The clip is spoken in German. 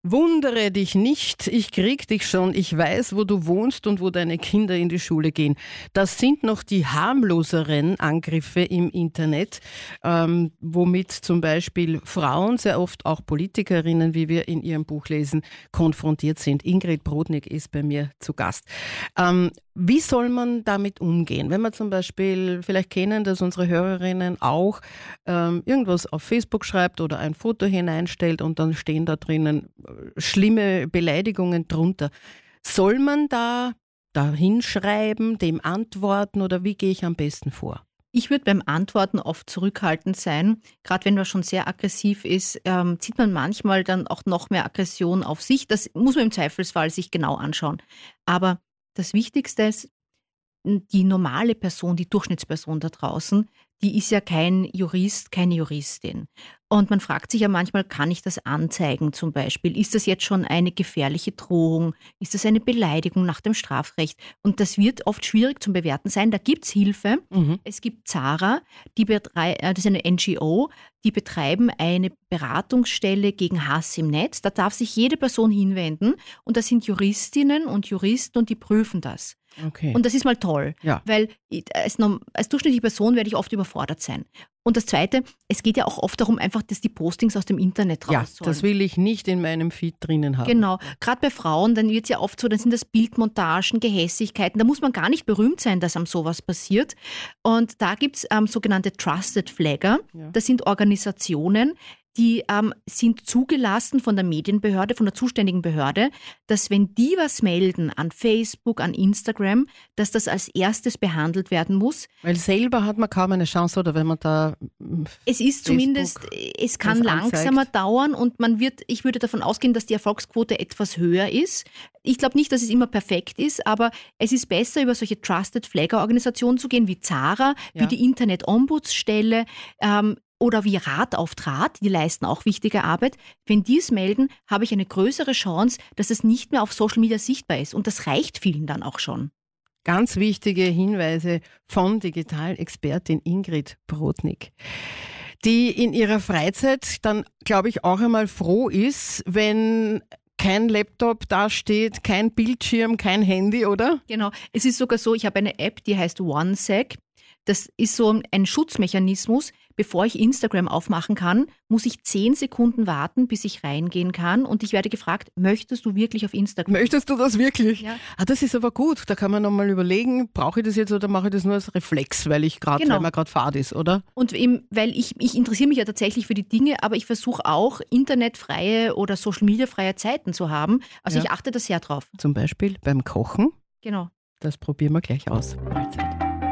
Wundere dich nicht, ich krieg dich schon, ich weiß, wo du wohnst und wo deine Kinder in die Schule gehen. Das sind noch die harmloseren Angriffe im Internet, womit zum Beispiel Frauen, sehr oft auch Politikerinnen, wie wir in ihrem Buch lesen, konfrontiert sind. Ingrid Brodnik ist bei mir zu Gast. Wie soll man damit umgehen? Wenn wir zum Beispiel, vielleicht kennen das unsere Hörerinnen auch, irgendwas auf Facebook schreibt oder ein Foto hineinstellt und dann stehen da drinnen schlimme Beleidigungen drunter. Soll man da hinschreiben, dem antworten oder wie gehe ich am besten vor? Ich würde beim Antworten oft zurückhaltend sein. Gerade wenn man schon sehr aggressiv ist, zieht man manchmal dann auch noch mehr Aggression auf sich. Das muss man im Zweifelsfall sich genau anschauen. Aber das Wichtigste ist, die normale Person, die Durchschnittsperson da draußen, die ist ja kein Jurist, keine Juristin. Und man fragt sich ja manchmal, kann ich das anzeigen zum Beispiel? Ist das jetzt schon eine gefährliche Drohung? Ist das eine Beleidigung nach dem Strafrecht? Und das wird oft schwierig zum Bewerten sein. Da gibt es Hilfe. Es gibt Zara, das ist eine NGO, die betreiben eine Beratungsstelle gegen Hass im Netz. Da darf sich jede Person hinwenden und das sind Juristinnen und Juristen und die prüfen das. Okay. Und das ist mal toll, weil als durchschnittliche Person werde ich oft überfordert sein. Und das Zweite, es geht ja auch oft darum, einfach, dass die Postings aus dem Internet raus sollen. Das will ich nicht in meinem Feed drinnen haben. Genau, gerade bei Frauen, dann wird es ja oft so, dann sind das Bildmontagen, Gehässigkeiten, da muss man gar nicht berühmt sein, dass einem sowas passiert. Und da gibt es sogenannte Trusted Flagger, das sind Organisationen, die sind zugelassen von der Medienbehörde, von der zuständigen Behörde, dass wenn die was melden an Facebook, an Instagram, dass das als erstes behandelt werden muss. Weil selber hat man kaum eine Chance, oder wenn man da es ist zumindest, es kann langsamer dauern und ich würde davon ausgehen, dass die Erfolgsquote etwas höher ist. Ich glaube nicht, dass es immer perfekt ist, aber es ist besser, über solche Trusted Flagger-Organisationen zu gehen, wie Zara, wie die Internet-Ombudsstelle, oder wie Rat auf Draht, die leisten auch wichtige Arbeit. Wenn die es melden, habe ich eine größere Chance, dass es nicht mehr auf Social Media sichtbar ist. Und das reicht vielen dann auch schon. Ganz wichtige Hinweise von Digitalexpertin Ingrid Brodnik, die in ihrer Freizeit dann, glaube ich, auch einmal froh ist, wenn kein Laptop dasteht, kein Bildschirm, kein Handy, oder? Genau. Es ist sogar so, ich habe eine App, die heißt OneSec. Das ist so ein Schutzmechanismus. Bevor ich Instagram aufmachen kann, muss ich 10 Sekunden warten, bis ich reingehen kann. Und ich werde gefragt, möchtest du wirklich auf Instagram? Möchtest du das wirklich? Ja. Das ist aber gut. Da kann man nochmal überlegen, brauche ich das jetzt oder mache ich das nur als Reflex, weil man gerade Fahrt ist, oder? Und eben, weil ich interessiere mich ja tatsächlich für die Dinge, aber ich versuche auch, internetfreie oder Social-Media-freie Zeiten zu haben. Also ich achte da sehr drauf. Zum Beispiel beim Kochen? Genau. Das probieren wir gleich aus.